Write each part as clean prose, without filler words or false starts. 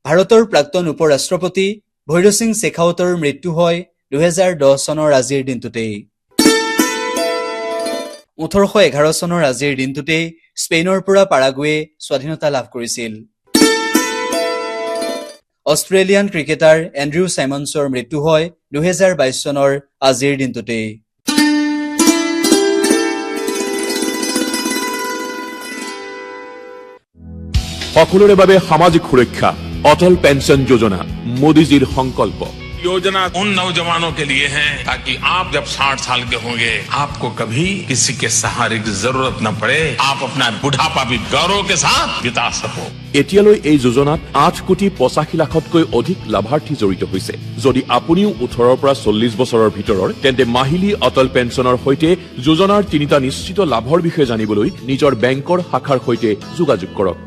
ভাৰতৰ প্ৰাক্তন উপৰাষ্ট্ৰপতি ভৈৰ সিং শেখাৱতৰ মৃত্যু হয় 2010 চনৰ আজিৰ দিনটোতেই। 1811 চনৰ আজিৰ দিনটোতেই স্পেইনৰ পৰা পাৰাগুৱে স্বাধীনতা লাভ কৰিছিল। অষ্ট্ৰেলিয়ান ক্ৰিকেটাৰ এণ্ড্ৰু চাইমন্সৰ মৃত্যু হয় 2022 চনৰ আজিৰ দিনটোতেই। সকলোৰে বাবে সামাজিক সুৰক্ষা অটল পেঞ্চন যোজনা মোদীজীৰ সংকল্প। योजना उन नौजवानों के लिए है ताकि आप जब 60 साल के होंगे आपको कभी किसी के सहारे की जरूरत न पड़े, आप अपना बुढ़ापा भी गौरव के साथ बिता सको। এতিয়ালৈ এই যোজনাত 8,85 লাখতকৈ অধিক লাভাৰ্থী জড়িত হৈছে। যদি আপুনিও 18 পৰা 40 বছৰৰ ভিতৰৰ তেন্তে মাহিলী অটল পেঞ্চনৰ সৈতে যোজনাৰ 3টা নিশ্চিত লাভৰ বিষয়ে জানিবলৈ নিজৰ বেংকৰ শাখাৰ সৈতে যোগাযোগ কৰক।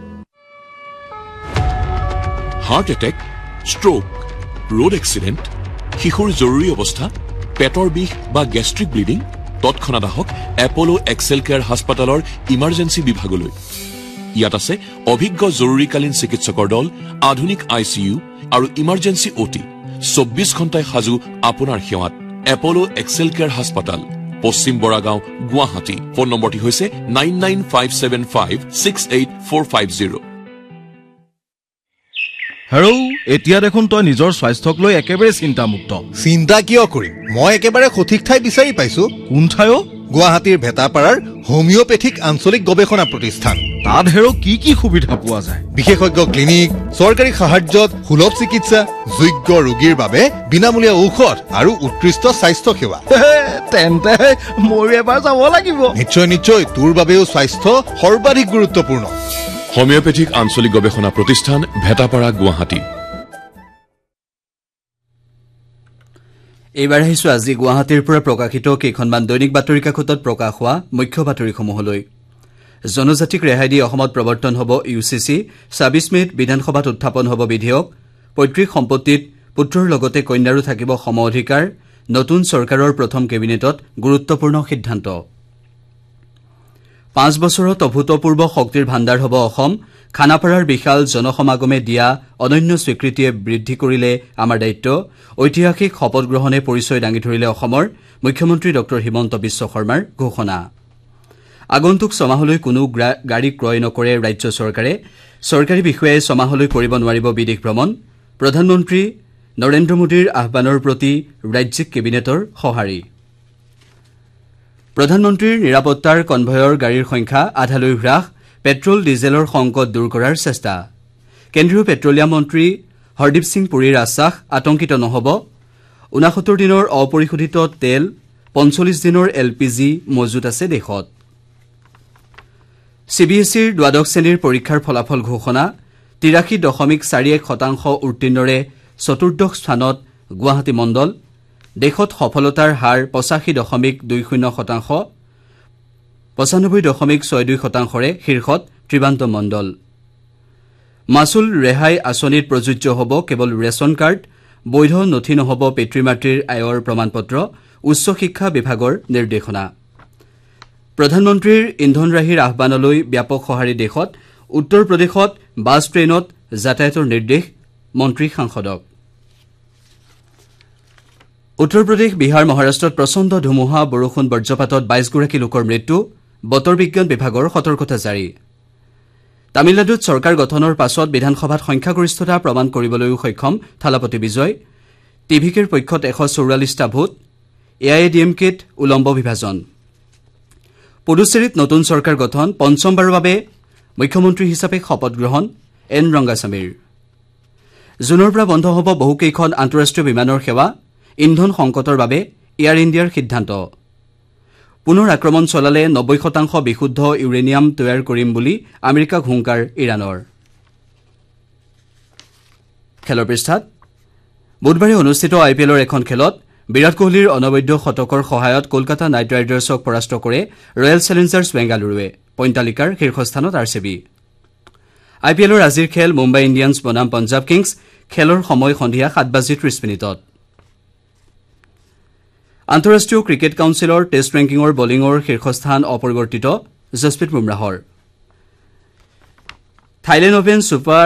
Heart attack, stroke, road accident, শিশুৰ জৰুৰী অৱস্থা, পেটৰ বিষ বা গেষ্ট্ৰিক ব্লিডিং, তৎক্ষণাৎ আহক এপলো এক্সেল কেয়াৰ হাস্পাতালৰ ইমাৰ্জেঞ্চি বিভাগলৈ। ইয়াত আছে অভিজ্ঞ জৰুৰীকালীন চিকিৎসকৰ দল, আধুনিক ICU আৰু ইমাৰ্জেঞ্চি OT। 24 ঘণ্টাই সাজু আপোনাৰ সেৱাত। এপলো এক্সেল কেয়াৰ হাস্পাতাল, পশ্চিম বৰাগাঁও, গুৱাহাটী। ফোন নম্বৰটি হৈছে 9957568450। হেৰৌ, এতিয়া দেখোন তই নিজৰ স্বাস্থ্যক লৈ একেবাৰে চিন্তামুক্ত। চিন্তা কিয় কৰিম? মই একেবাৰে সঠিক ঠাই বিচাৰি পাইছো। কোন ঠাই? গুৱাহাটীৰ ভেটাপাৰাৰ হোমিওপেথিক আঞ্চলিক গৱেষণা প্ৰতিষ্ঠান। তাত হেৰৌ কি কি সুবিধা পোৱা যায়? বিশেষজ্ঞ ক্লিনিক, চৰকাৰী সাহায্যত সুলভ চিকিৎসা, যোগ্য ৰোগীৰ বাবে বিনামূলীয়া ঔষধ আৰু উৎকৃষ্ট স্বাস্থ্য সেৱা। তেন্তে মই এবাৰ যাব লাগিব। নিশ্চয় নিশ্চয়, তোৰ বাবেও স্বাস্থ্য সৰ্বাধিক গুৰুত্বপূৰ্ণ। হোমিওপেথিক আঞ্চলিক গৱেষণা প্ৰতিষ্ঠান, ভেটাপাৰা, গুৱাহাটী। এইবাৰ আহিছো আজি গুৱাহাটীৰ পৰা প্ৰকাশিত কেইখনমান দৈনিক বাতৰি কাকতত প্ৰকাশ হোৱা মুখ্য বাতৰিসমূহলৈ। জনজাতিক ৰেহাই দি অসমত প্ৰৱৰ্তন হ'ব UCC। 26 মেত বিধানসভাত উত্থাপন হ'ব বিধেয়ক। পৈতৃক সম্পত্তিত পুত্ৰৰ লগতে কন্যাৰো থাকিব সম অধিকাৰ। নতুন চৰকাৰৰ প্ৰথম কেবিনেটত গুৰুত্বপূৰ্ণ সিদ্ধান্ত। 5 বছৰত অভূতপূৰ্ব শক্তিৰ ভাণ্ডাৰ হ'ব অসম। খানাপাৰাৰ বিশাল জনসমাগমে দিয়া অনন্য স্বীকৃতিয়ে বৃদ্ধি কৰিলে আমাৰ দায়িত্ব। ঐতিহাসিক শপত গ্ৰহণে পৰিচয় দাঙি ধৰিলে অসমৰ। মুখ্যমন্ত্ৰী ড হিমন্ত বিশ্ব শৰ্মাৰ ঘোষণা। আগন্তুক ছমাহলৈ কোনো গাড়ী ক্ৰয় নকৰে ৰাজ্য চৰকাৰে। চৰকাৰী বিষয়াই ছমাহলৈ কৰিব নোৱাৰিব বিদেশ ভ্ৰমণ। প্ৰধানমন্ত্ৰী নৰেন্দ্ৰ মোদীৰ আহ্বানৰ প্ৰতি ৰাজ্যিক কেবিনেটৰ সঁহাৰি। প্ৰধানমন্ত্ৰীৰ নিৰাপত্তাৰ কনভয়ৰ গাড়ীৰ সংখ্যা আধালৈ হ্ৰাস। পেট্ৰল ডিজেলৰ সংকট দূৰ কৰাৰ চেষ্টা। কেন্দ্ৰীয় পেট্ৰলিয়াম মন্ত্ৰী হৰদীপ সিং পুৰীৰ আশ্বাস, আতংকিত নহ'ব। 69 দিনৰ অপৰিশোধিত তেল, 45 দিনৰ LPG মজুত আছে দেশত। CBSEৰ দ্বাদশ শ্ৰেণীৰ পৰীক্ষাৰ ফলাফল ঘোষণা। 83.41% উত্তীৰ্ণৰে চতুৰ্দশ স্থানত গুৱাহাটী মণ্ডল। দেশত সফলতাৰ হাৰ 85.20%, 95.62%ৰে শীৰ্ষত ত্ৰিবান্ত মণ্ডল। মাচুল ৰেহাই আঁচনিত প্ৰযোজ্য হ'ব কেৱল ৰেচন কাৰ্ড। বৈধ নথি নহ'ব পিতৃ মাতৃৰ আয়ৰ প্ৰমাণপত্ৰ। উচ্চ শিক্ষা বিভাগৰ নিৰ্দেশনা। প্ৰধানমন্ত্ৰীৰ ইন্ধনৰাহিৰ আহ্বানলৈ ব্যাপক সঁহাৰি দেশত। উত্তৰ প্ৰদেশত বাছ ট্ৰেইনত যাতায়াতৰ নিৰ্দেশ মন্ত্ৰী সাংসদক। উত্তৰ প্ৰদেশ, বিহাৰ, মহাৰাষ্ট্ৰত প্ৰচণ্ড ধুমুহা, বৰষুণ, বজ্ৰপাতত 22গৰাকী লোকৰ মৃত্যু। বতৰ বিজ্ঞান বিভাগৰ সতৰ্কতা জাৰি। তামিলনাডুত চৰকাৰ গঠনৰ পাছত বিধানসভাত সংখ্যাগৰিষ্ঠতা প্ৰমাণ কৰিবলৈও সক্ষম থালাপতি বিজয়। TVKৰ পক্ষত 144টা ভোট। AIADMKত উলম্ব বিভাজন। পুডুচেৰীত নতুন চৰকাৰ গঠন। পঞ্চমবাৰৰ বাবে মুখ্যমন্ত্ৰী হিচাপে শপত গ্ৰহণ N ৰংগাস্বামীৰ। জুনৰ পৰা বন্ধ হ'ব বহুকেইখন আন্তঃৰাষ্ট্ৰীয় বিমানৰ সেৱা। ইন্ধন সংকটৰ বাবে এয়াৰ ইণ্ডিয়াৰ সিদ্ধান্ত। পুনৰ আক্ৰমণ চলালে 90% বিশুদ্ধ ইউৰেনিয়াম তৈয়াৰ কৰিম বুলি আমেৰিকাক হুংকাৰ ইৰাণৰ। খেলৰ পৃষ্ঠাত বুধবাৰে অনুষ্ঠিত IPLৰ এখন খেলত বিৰাট কোহলীৰ অনবদ্য শতকৰ সহায়ত কলকাতা নাইট ৰাইডাৰ্ছক পৰাস্ত কৰে ৰয়েল চেলেঞ্জাৰ্ছ বেংগালুৰুৱে। পইণ্ট তালিকাৰ শীৰ্ষস্থানত RCB। IPLৰ আজিৰ খেল মুম্বাই ইণ্ডিয়ানছ বনাম পঞ্জাৱ কিংছ। খেলৰ সময় সন্ধিয়া 7:30। আন্তঃৰাষ্ট্ৰীয় ক্ৰিকেট কাউন্সিলৰ টেষ্ট ৰেংকিঙৰ বলিঙৰ শীৰ্ষস্থান অপৰিৱৰ্তিত। জছপ্ৰীত বুমৰাহৰ। Thailand open super